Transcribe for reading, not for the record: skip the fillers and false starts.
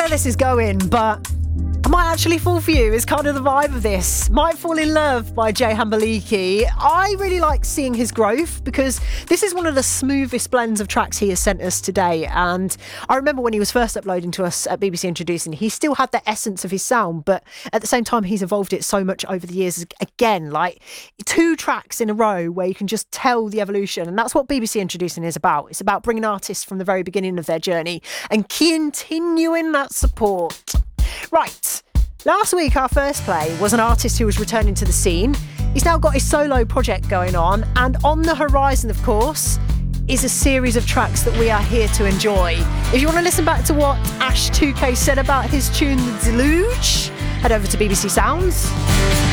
where this is going, but I might actually fall for you is kind of the vibe of this. Might Fall in Love by Jay Hambaliki. I really like seeing his growth because this is one of the smoothest blends of tracks he has sent us today. And I remember when he was first uploading to us at BBC Introducing, he still had the essence of his sound, but at the same time, he's evolved it so much over the years. Again, like 2 tracks in a row where you can just tell the evolution. And that's what BBC Introducing is about. It's about bringing artists from the very beginning of their journey and continuing that support. Right, last week our first play was an artist who was returning to the scene. He's now got his solo project going on, and on the horizon, of course, is a series of tracks that we are here to enjoy. If you want to listen back to what Ash 2K said about his tune The Deluge, head over to BBC Sounds.